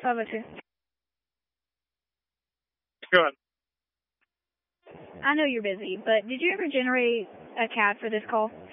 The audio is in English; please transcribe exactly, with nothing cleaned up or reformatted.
five oh two. Go ahead. I know you're busy, but did you ever generate a C A D for this call?